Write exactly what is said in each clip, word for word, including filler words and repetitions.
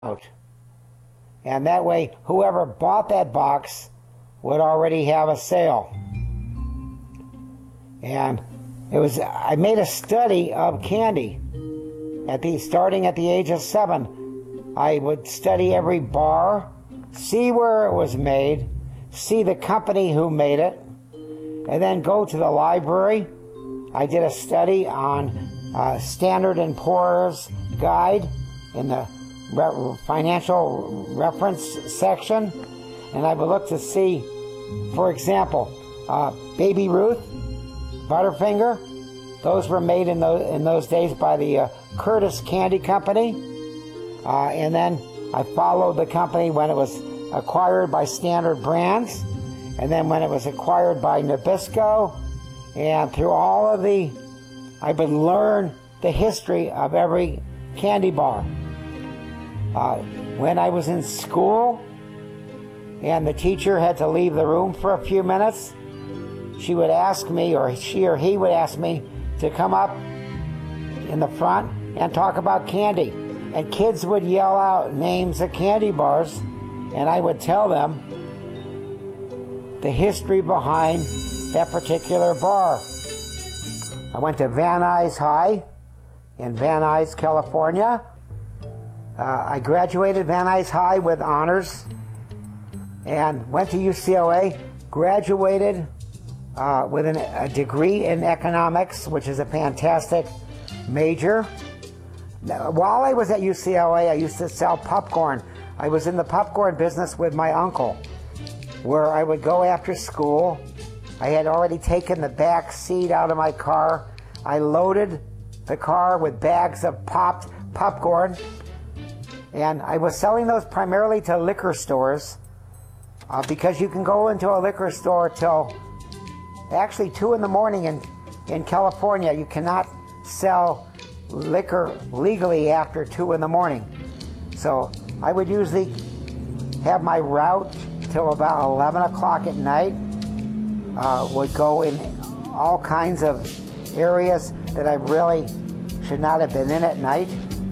out. And that way, whoever bought that box would already have a sale. And it was, I made a study of candy. At the, starting at the age of seven, I would study every bar, see where it was made, see the company who made it, and then go to the library. I did a study on uh, Standard and Poor's guide in the re financial reference section, and I would look to see, for example, uh, Baby Ruth, Butterfinger. Those were made in those, in those days by the uh, Curtis Candy Company. Uh, and then I followed the company when it was acquired by Standard Brands, and then when it was acquired by Nabisco. And through all of the, I would learn the history of every candy bar. Uh, when I was in school and the teacher had to leave the room for a few minutes, she would ask me, or she or he would ask me, to come up in the front and talk about candy. And kids would yell out names of candy bars, and I would tell them the history behind that particular bar. I went to Van Nuys High in Van Nuys, California. Uh, I graduated Van Nuys High with honors and went to U C L A, graduated uh, with an, a degree in economics, which is a fantastic major. Now, while I was at U C L A, I used to sell popcorn. I was in the popcorn business with my uncle, where I would go after school. I had already taken the back seat out of my car. I loaded the car with bags of popped popcorn, and I was selling those primarily to liquor stores, uh, because you can go into a liquor store till actually two in the morning in, in California. You cannot sell liquor legally after two in the morning. So I would usually have my route till about eleven o'clock at night. Uh, would go in all kinds of areas that I really should not have been in at night,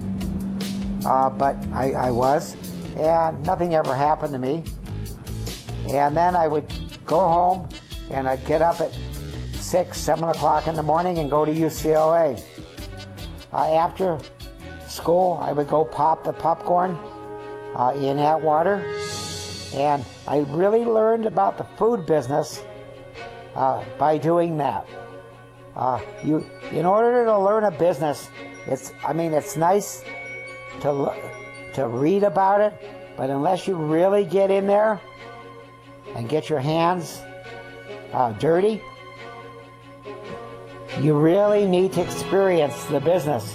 uh, but I, I was, and nothing ever happened to me. And then I would go home, and I'd get up at six, seven o'clock in the morning and go to U C L A. Uh, after school, I would go pop the popcorn uh, in Atwater, and I really learned about the food business uh, by doing that. Uh, you, in order to learn a business, it's, I mean, it's nice to to read about it, but unless you really get in there and get your hands uh, dirty, you really need to experience the business.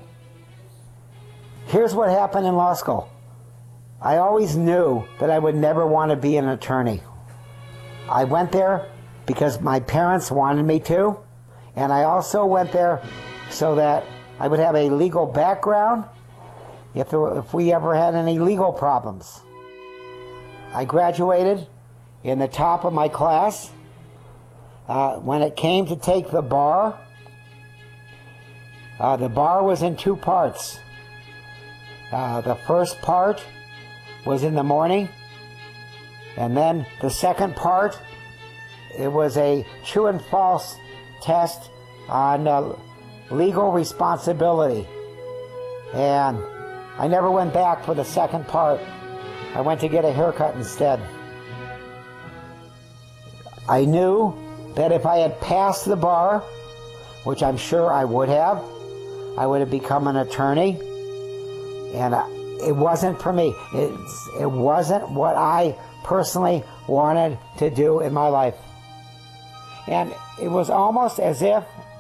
Here's what happened in law school. I always knew that I would never want to be an attorney. I went there because my parents wanted me to, and I also went there so that I would have a legal background if, there, if we ever had any legal problems. I graduated in the top of my class. Uh, when it came to take the bar, uh, the bar was in two parts. Uh, the first part was in the morning, and then the second part, it was a true and false test on uh, legal responsibility. And I never went back for the second part. I went to get a haircut instead. I knew that if I had passed the bar, which I'm sure I would have, I would have become an attorney. And uh, it wasn't for me. It's, it wasn't what I personally wanted to do in my life. And it was almost as if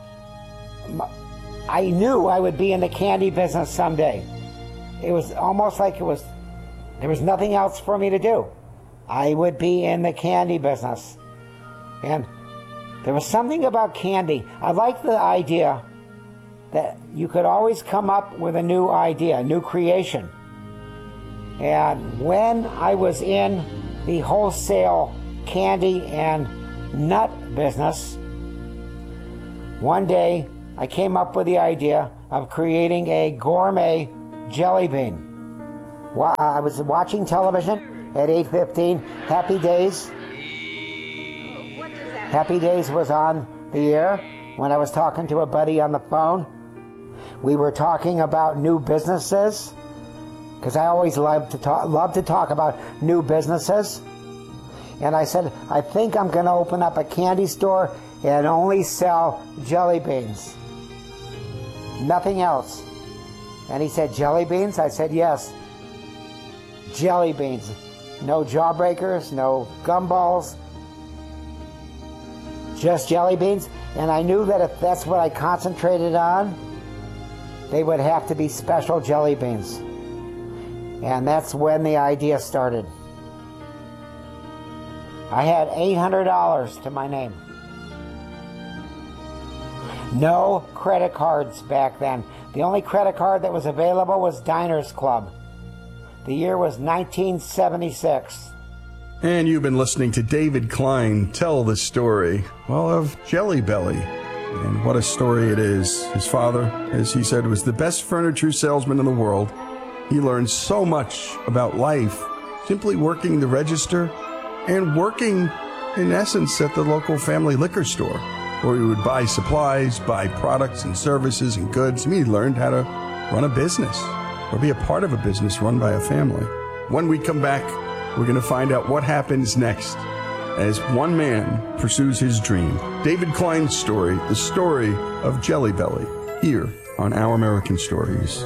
I knew I would be in the candy business someday. It was almost like it was, there was nothing else for me to do. I would be in the candy business. And there was something about candy. I liked the idea that you could always come up with a new idea, a new creation. And when I was in the wholesale candy and nut business, one day I came up with the idea of creating a gourmet jelly bean. I was watching television at eight fifteen. Happy Days. Happy Days was on the air when I was talking to a buddy on the phone. We were talking about new businesses, because I always love to talk, love to talk about new businesses. And I said, I think I'm going to open up a candy store and only sell jelly beans. Nothing else. And he said, jelly beans? I said, yes. Jelly beans. No jawbreakers, no gumballs. Just jelly beans. And I knew that if that's what I concentrated on, they would have to be special jelly beans. And that's when the idea started. I had eight hundred dollars to my name. No credit cards back then. The only credit card that was available was Diners Club. The year was nineteen seventy-six. And you've been listening to David Klein tell the story, well, of Jelly Belly. And what a story it is. His father, as he said, was the best furniture salesman in the world. He learned so much about life simply working the register and working, in essence, at the local family liquor store, where he would buy supplies, buy products and services and goods. I mean, he learned how to run a business or be a part of a business run by a family. When we come back, we're going to find out what happens next as one man pursues his dream. David Klein's story, the story of Jelly Belly, here on Our American Stories.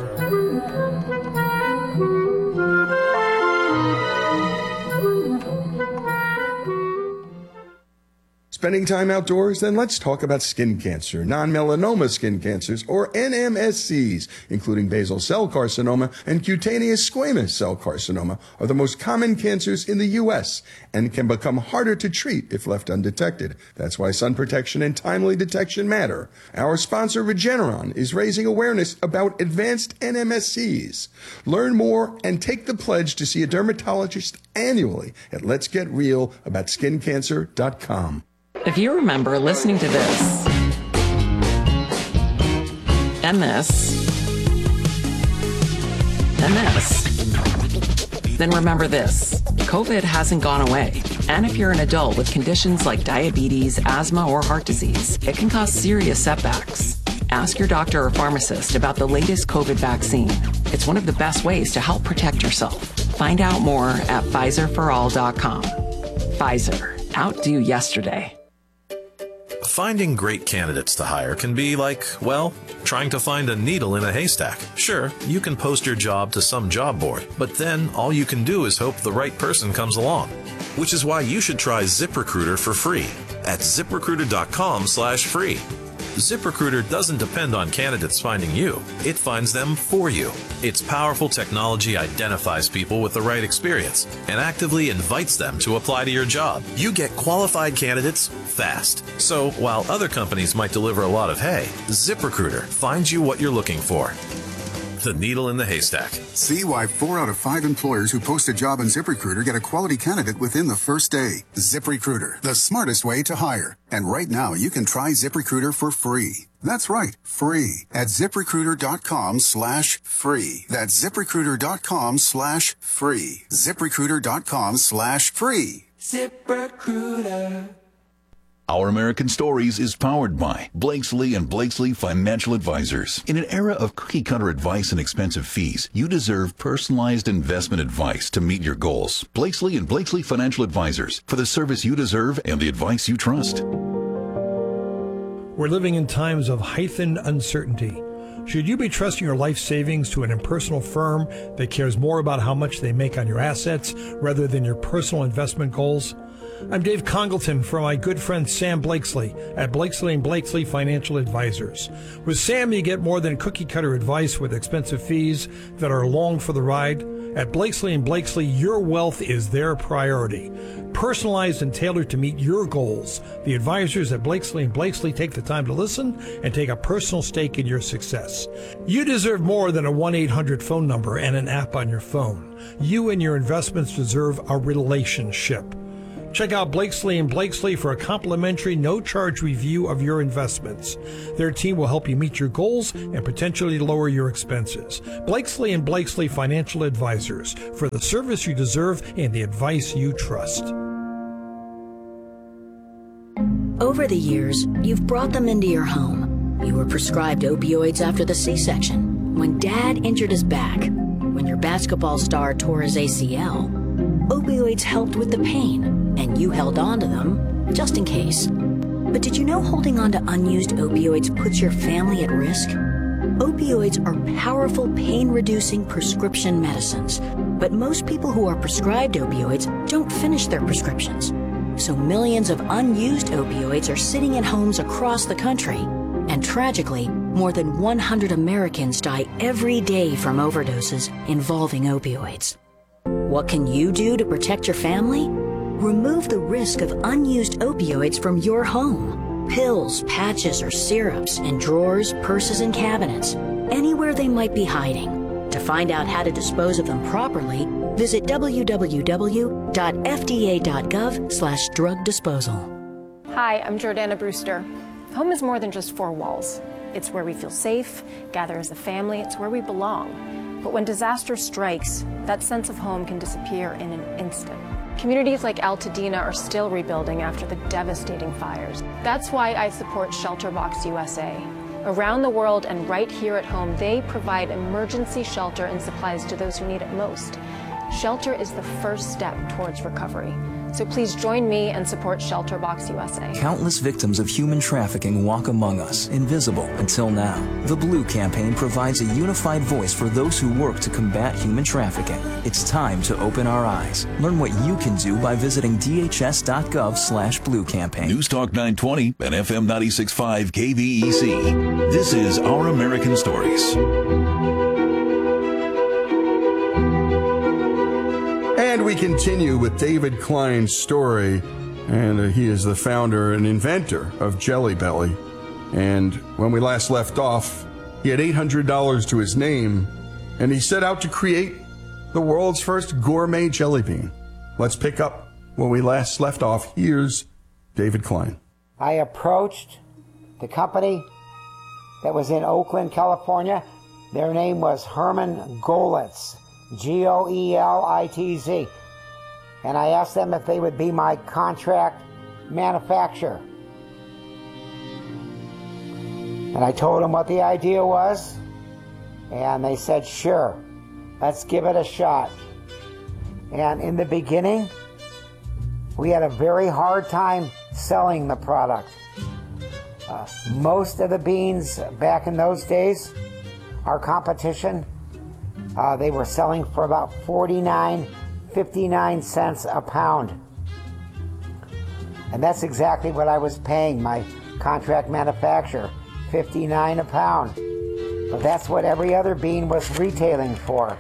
Spending time outdoors? Then let's talk about skin cancer, non-melanoma skin cancers, or N M S Cs, including basal cell carcinoma and cutaneous squamous cell carcinoma, are the most common cancers in the U S and can become harder to treat if left undetected. That's why sun protection and timely detection matter. Our sponsor, Regeneron, is raising awareness about advanced N M S Cs. Learn more and take the pledge to see a dermatologist annually at lets get real about skin cancer dot com. If you remember listening to this and this and this, then remember this. COVID hasn't gone away. And if you're an adult with conditions like diabetes, asthma, or heart disease, it can cause serious setbacks. Ask your doctor or pharmacist about the latest COVID vaccine. It's one of the best ways to help protect yourself. Find out more at Pfizer for all dot com. Pfizer. Outdo yesterday. Finding great candidates to hire can be like, well, trying to find a needle in a haystack. Sure, you can post your job to some job board, but then all you can do is hope the right person comes along. Which is why you should try ZipRecruiter for free at zip recruiter dot com slash free. ZipRecruiter doesn't depend on candidates finding you. It finds them for you. Its powerful technology identifies people with the right experience and actively invites them to apply to your job. You get qualified candidates fast. So while other companies might deliver a lot of hay, ZipRecruiter finds you what you're looking for. The needle in the haystack. See why four out of five employers who post a job on ZipRecruiter get a quality candidate within the first day. ZipRecruiter, the smartest way to hire. And right now, you can try ZipRecruiter for free. That's right, free at zip recruiter dot com slash free. That's zip recruiter dot com slash free. zip recruiter dot com slash free. ZipRecruiter. Our American Stories is powered by Blakesley and Blakesley Financial Advisors. In an era of cookie-cutter advice and expensive fees, you deserve personalized investment advice to meet your goals. Blakesley and Blakesley Financial Advisors, for the service you deserve and the advice you trust. We're living in times of heightened uncertainty. Should you be trusting your life savings to an impersonal firm that cares more about how much they make on your assets rather than your personal investment goals? I'm Dave Congleton from my good friend Sam Blakesley at Blakesley and Blakesley Financial Advisors. With Sam, you get more than cookie-cutter advice with expensive fees that are along for the ride. At Blakesley and Blakesley, your wealth is their priority. Personalized and tailored to meet your goals, the advisors at Blakesley and Blakesley take the time to listen and take a personal stake in your success. You deserve more than a one eight hundred phone number and an app on your phone. You and your investments deserve a relationship. Check out Blakesley and Blakesley for a complimentary, no-charge review of your investments. Their team will help you meet your goals and potentially lower your expenses. Blakesley and Blakesley Financial Advisors, for the service you deserve and the advice you trust. Over the years, you've brought them into your home. You were prescribed opioids after the C-section, when Dad injured his back, when your basketball star tore his A C L. Opioids helped with the pain, and you held on to them just in case. But did you know holding on to unused opioids puts your family at risk? Opioids are powerful pain-reducing prescription medicines, but most people who are prescribed opioids don't finish their prescriptions. So millions of unused opioids are sitting in homes across the country. And tragically, more than one hundred Americans die every day from overdoses involving opioids. What can you do to protect your family? Remove the risk of unused opioids from your home. Pills, patches, or syrups in drawers, purses, and cabinets, anywhere they might be hiding. To find out how to dispose of them properly, visit w w w dot f d a dot gov slash drug disposal. Hi, I'm Jordana Brewster. Home is more than just four walls. It's where we feel safe, gather as a family, it's where we belong. But when disaster strikes, that sense of home can disappear in an instant. Communities like Altadena are still rebuilding after the devastating fires. That's why I support ShelterBox U S A. Around the world and right here at home, they provide emergency shelter and supplies to those who need it most. Shelter is the first step towards recovery. So please join me and support ShelterBox U S A. Countless victims of human trafficking walk among us, invisible until now. The Blue Campaign provides a unified voice for those who work to combat human trafficking. It's time to open our eyes. Learn what you can do by visiting d h s dot gov slash blue campaign. News Talk nine twenty and F M ninety-six point five K V E C. This is Our American Stories. And we continue with David Klein's story, and uh, he is the founder and inventor of Jelly Belly. And when we last left off, he had eight hundred dollars to his name, and he set out to create the world's first gourmet jelly bean. Let's pick up where we last left off. Here's David Klein. I approached the company that was in Oakland, California. Their name was Herman Golitz. G O E L I T Z. And I asked them if they would be my contract manufacturer. And I told them what the idea was, and they said, sure, let's give it a shot. And in the beginning, we had a very hard time selling the product. Uh, most of the beans back in those days, our competition, Uh, they were selling for about forty-nine, fifty-nine cents a pound. And that's exactly what I was paying my contract manufacturer, fifty-nine a pound. But that's what every other bean was retailing for.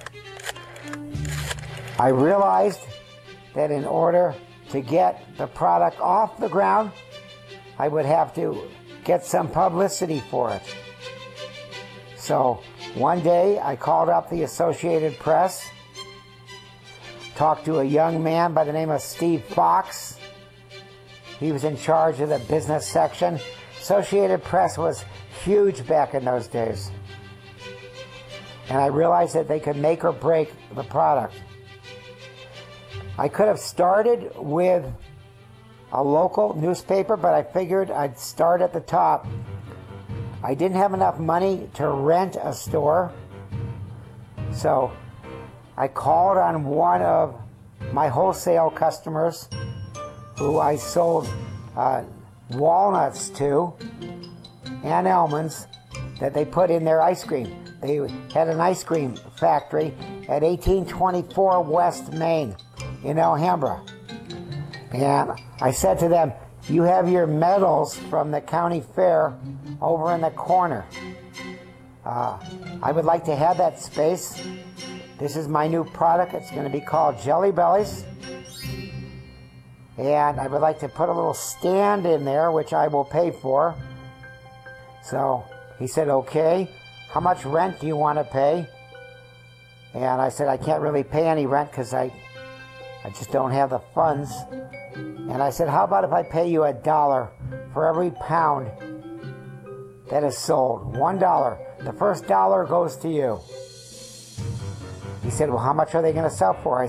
I realized that in order to get the product off the ground, I would have to get some publicity for it. So one day I called up the Associated Press, talked to a young man by the name of Steve Fox. He was in charge of the business section. Associated Press was huge back in those days. And I realized that they could make or break the product. I could have started with a local newspaper, but I figured I'd start at the top. I didn't have enough money to rent a store, so I called on one of my wholesale customers who I sold uh, walnuts to and almonds that they put in their ice cream. They had an ice cream factory at eighteen twenty-four West Main in Alhambra. And I said to them, you have your medals from the county fair over in the corner. Uh, I would like to have that space. This is my new product. It's going to be called Jelly Bellies. And I would like to put a little stand in there, which I will pay for. So he said, okay, how much rent do you want to pay? And I said, I can't really pay any rent because I, I just don't have the funds. And I said, how about if I pay you a dollar for every pound that is sold? One dollar. The first dollar goes to you. He said, well, how much are they going to sell for? I